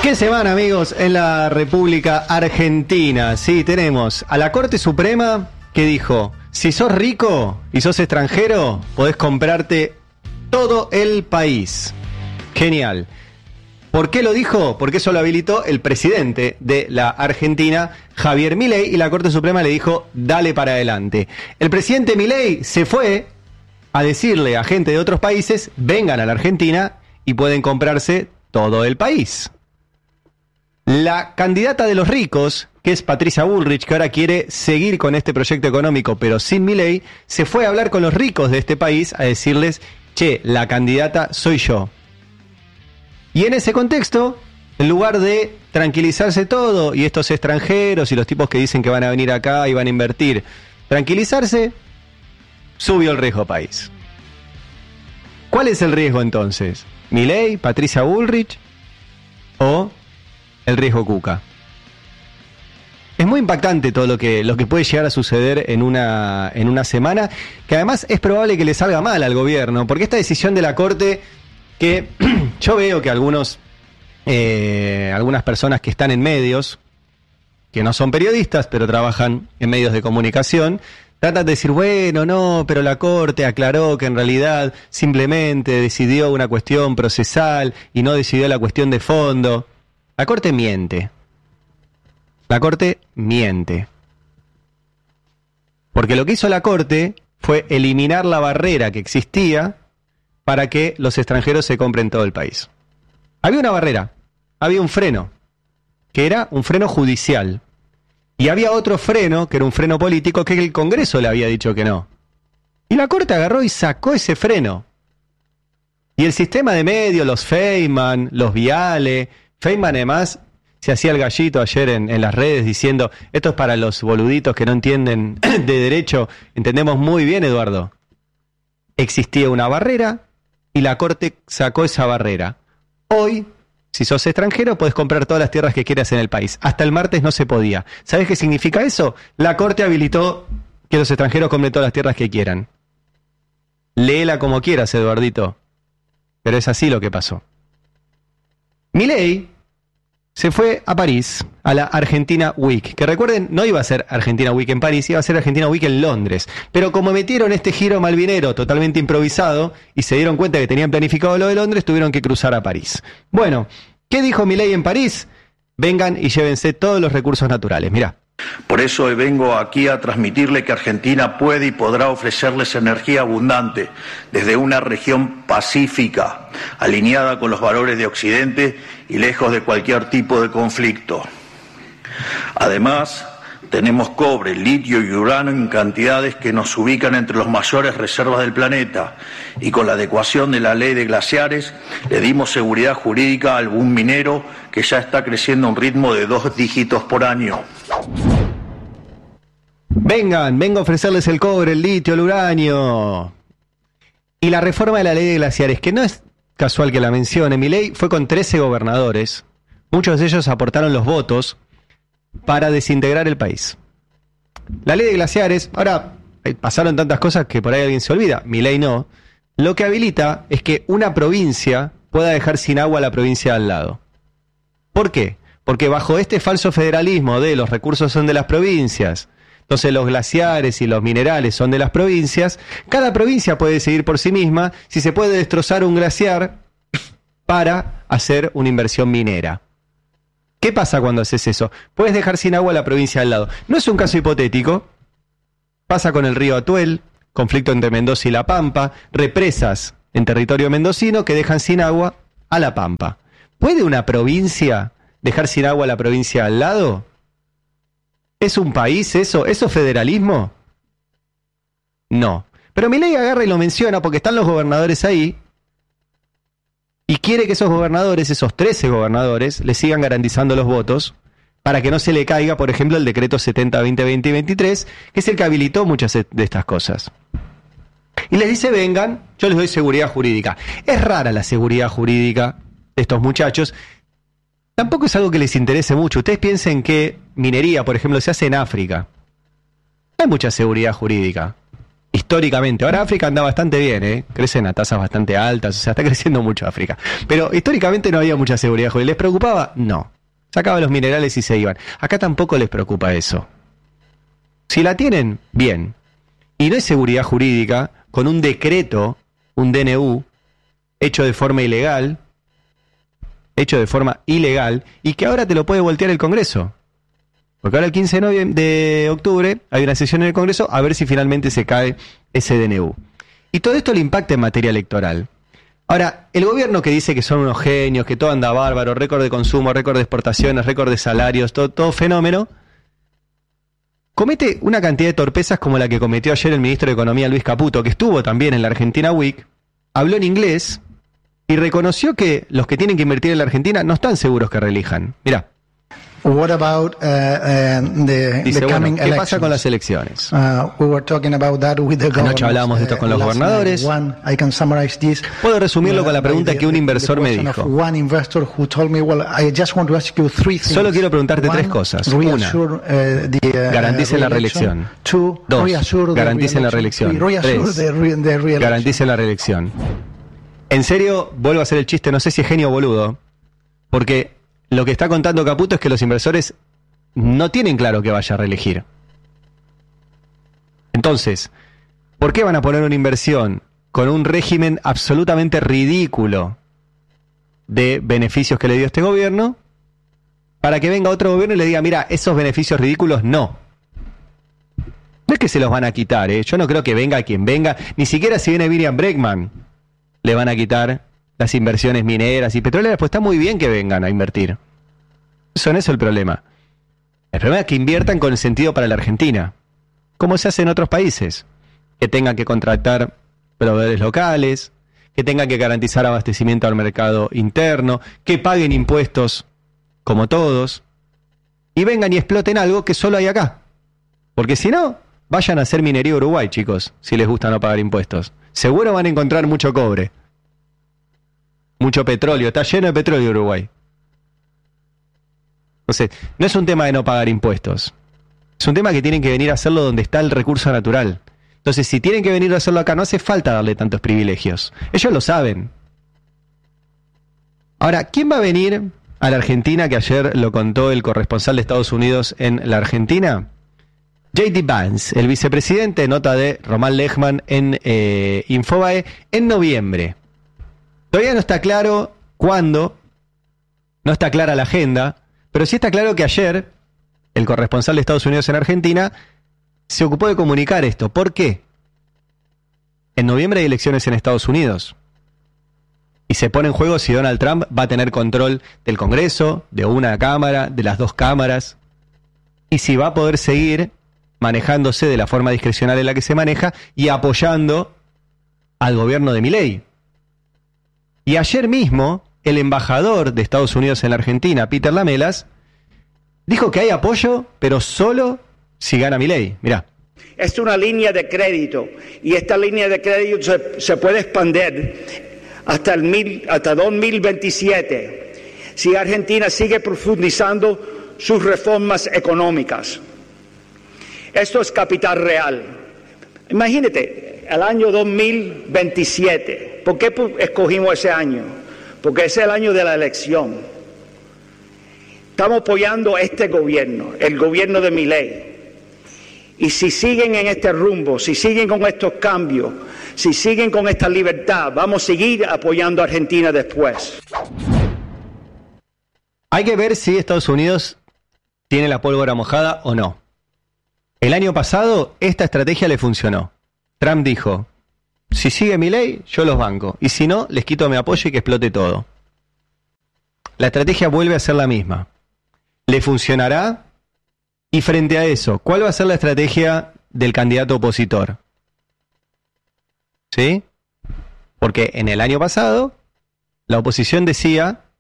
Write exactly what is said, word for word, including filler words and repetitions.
¿Qué semana, amigos, en la República Argentina? Sí, tenemos a la Corte Suprema que dijo, si sos rico y sos extranjero, podés comprarte todo el país. Genial. ¿Por qué lo dijo? Porque eso lo habilitó el presidente de la Argentina, Javier Milei, y la Corte Suprema le dijo, dale para adelante. El presidente Milei se fue a decirle a gente de otros países, vengan a la Argentina y pueden comprarse todo el país. La candidata de los ricos, que es Patricia Bullrich, que ahora quiere seguir con este proyecto económico, pero sin Milei, se fue a hablar con los ricos de este país a decirles, che, la candidata soy yo. Y en ese contexto, en lugar de tranquilizarse todo, y estos extranjeros y los tipos que dicen que van a venir acá y van a invertir, tranquilizarse, subió el riesgo país. ¿Cuál es el riesgo entonces? ¿Milei, Patricia Bullrich o el riesgo Cuca? Es muy impactante todo lo que, lo que puede llegar a suceder en una, en una semana, que además es probable que le salga mal al gobierno, porque esta decisión de la Corte, que yo veo que algunos, eh, algunas personas que están en medios, que no son periodistas, pero trabajan en medios de comunicación, tratan de decir, bueno, no, pero la Corte aclaró que en realidad simplemente decidió una cuestión procesal y no decidió la cuestión de fondo. La Corte miente. La Corte miente. Porque lo que hizo la Corte fue eliminar la barrera que existía para que los extranjeros se compren todo el país. Había una barrera, había un freno, que era un freno judicial. Y había otro freno, que era un freno político, que el Congreso le había dicho que no. Y la Corte agarró y sacó ese freno. Y el sistema de medios, los Feynman, los Viale, Feynman además se hacía el gallito ayer en, en las redes diciendo, esto es para los boluditos que no entienden de derecho. Entendemos muy bien, Eduardo. Existía una barrera y la Corte sacó esa barrera. Hoy, si sos extranjero, podés comprar todas las tierras que quieras en el país. Hasta el martes no se podía. ¿Sabés qué significa eso? La Corte habilitó que los extranjeros compren todas las tierras que quieran. Léela como quieras, Eduardito. Pero es así lo que pasó. Milei se fue a París, a la Argentina Week, que recuerden, no iba a ser Argentina Week en París, iba a ser Argentina Week en Londres. Pero como metieron este giro malvinero totalmente improvisado y se dieron cuenta que tenían planificado lo de Londres, tuvieron que cruzar a París. Bueno, ¿qué dijo Milei en París? Vengan y llévense todos los recursos naturales, mirá. Por eso hoy vengo aquí a transmitirle que Argentina puede y podrá ofrecerles energía abundante desde una región pacífica, alineada con los valores de Occidente y lejos de cualquier tipo de conflicto. Además, tenemos cobre, litio y uranio en cantidades que nos ubican entre las mayores reservas del planeta, y con la adecuación de la ley de glaciares le dimos seguridad jurídica a algún minero que ya está creciendo a un ritmo de dos dígitos por año. Vengan, vengo a ofrecerles el cobre, el litio, el uranio. Y la reforma de la ley de glaciares, que no es casual que la mencione, Milei fue con trece gobernadores, muchos de ellos aportaron los votos para desintegrar el país. La ley de glaciares, ahora pasaron tantas cosas que por ahí alguien se olvida, Milei no, lo que habilita es que una provincia pueda dejar sin agua a la provincia de al lado. ¿Por qué? Porque bajo este falso federalismo de los recursos son de las provincias, entonces los glaciares y los minerales son de las provincias, cada provincia puede decidir por sí misma si se puede destrozar un glaciar para hacer una inversión minera. ¿Qué pasa cuando haces eso? Puedes dejar sin agua a la provincia al lado. No es un caso hipotético. Pasa con el río Atuel, conflicto entre Mendoza y La Pampa, represas en territorio mendocino que dejan sin agua a La Pampa. ¿Puede una provincia dejar sin agua a la provincia al lado? ¿Es un país eso? ¿Eso es federalismo? No. Pero Milei agarra y lo menciona porque están los gobernadores ahí y quiere que esos gobernadores, esos trece gobernadores, le sigan garantizando los votos para que no se le caiga, por ejemplo, el decreto setenta veinte veinte y veintitrés, que es el que habilitó muchas de estas cosas. Y les dice, vengan, yo les doy seguridad jurídica. Es rara la seguridad jurídica de estos muchachos. Tampoco es algo que les interese mucho. Ustedes piensen que minería, por ejemplo, se hace en África. No hay mucha seguridad jurídica. Históricamente, ahora África anda bastante bien, ¿eh? Crecen a tasas bastante altas, o sea, está creciendo mucho África. Pero históricamente no había mucha seguridad jurídica. ¿Les preocupaba? No. Sacaban los minerales y se iban. Acá tampoco les preocupa eso. Si la tienen, bien. Y no es seguridad jurídica, con un decreto, un D N U, hecho de forma ilegal, hecho de forma ilegal, y que ahora te lo puede voltear el Congreso. Porque ahora el quince de, noviem- de octubre hay una sesión en el Congreso a ver si finalmente se cae ese D N U. Y todo esto le impacta en materia electoral. Ahora, el gobierno que dice que son unos genios, que todo anda bárbaro, récord de consumo, récord de exportaciones, récord de salarios, todo, todo fenómeno, comete una cantidad de torpezas como la que cometió ayer el ministro de Economía, Luis Caputo, que estuvo también en la Argentina Week, habló en inglés y reconoció que los que tienen que invertir en la Argentina no están seguros que reelijan. Mirá. What about uh, uh, the, Dice, the bueno, coming ¿qué pasa elections? con las elecciones? Uh, we were talking about that with the Anoche hablábamos de esto con los uh, last gobernadores. night. One, I can summarize this. Puedo resumirlo con la by pregunta the- que un the- inversor the me question of dijo. one investor who told me, well, I just want to ask you three things. Solo quiero preguntarte One, tres cosas. reassure, uh, the, uh, Garanticen la re-election. reelección. Two, Dos, reassure the garanticen la re-election. reelección. Three, reassure Tres, the re- the re-election. garanticen la reelección. En serio, vuelvo a hacer el chiste, no sé si es genio o boludo, porque lo que está contando Caputo es que los inversores no tienen claro que vaya a reelegir. Entonces, ¿por qué van a poner una inversión con un régimen absolutamente ridículo de beneficios que le dio este gobierno para que venga otro gobierno y le diga, mira, esos beneficios ridículos no? No es que se los van a quitar, ¿eh? Yo no creo que venga quien venga, ni siquiera si viene Miriam Bregman le van a quitar las inversiones mineras y petroleras, pues está muy bien que vengan a invertir. Eso no es el problema. El problema es que inviertan con el sentido para la Argentina, como se hace en otros países, que tengan que contratar proveedores locales, que tengan que garantizar abastecimiento al mercado interno, que paguen impuestos como todos, y vengan y exploten algo que solo hay acá. Porque si no, vayan a hacer minería Uruguay, chicos, si les gusta no pagar impuestos. Seguro van a encontrar mucho cobre, mucho petróleo, está lleno de petróleo Uruguay. Entonces, no es un tema de no pagar impuestos. Es un tema que tienen que venir a hacerlo donde está el recurso natural. Entonces, si tienen que venir a hacerlo acá, no hace falta darle tantos privilegios. Ellos lo saben. Ahora, ¿quién va a venir a la Argentina, que ayer lo contó el corresponsal de Estados Unidos en la Argentina? J D Vance, el vicepresidente, nota de Román Lechman en eh, Infobae, en noviembre. Todavía no está claro cuándo, no está clara la agenda, pero sí está claro que ayer el corresponsal de Estados Unidos en Argentina se ocupó de comunicar esto. ¿Por qué? En noviembre hay elecciones en Estados Unidos. Y se pone en juego si Donald Trump va a tener control del Congreso, de una cámara, de las dos cámaras, y si va a poder seguir manejándose de la forma discrecional en la que se maneja y apoyando al gobierno de Milei. Y ayer mismo, el embajador de Estados Unidos en la Argentina, Peter Lamelas, dijo que hay apoyo, pero solo si gana Milei. Mirá. Es una línea de crédito y esta línea de crédito se, se puede expandir hasta el mil, hasta dos mil veintisiete si Argentina sigue profundizando sus reformas económicas. Esto es capital real. Imagínate, el año dos mil veintisiete. ¿Por qué escogimos ese año? Porque es el año de la elección. Estamos apoyando a este gobierno, el gobierno de Milei. Y si siguen en este rumbo, si siguen con estos cambios, si siguen con esta libertad, vamos a seguir apoyando a Argentina después. Hay que ver si Estados Unidos tiene la pólvora mojada o no. El año pasado esta estrategia le funcionó. Trump dijo, si sigue Milei, yo los banco. Y si no, les quito mi apoyo y que explote todo. La estrategia vuelve a ser la misma. ¿Le funcionará? Y frente a eso, ¿cuál va a ser la estrategia del candidato opositor? ¿Sí? Porque en el año pasado, la oposición decía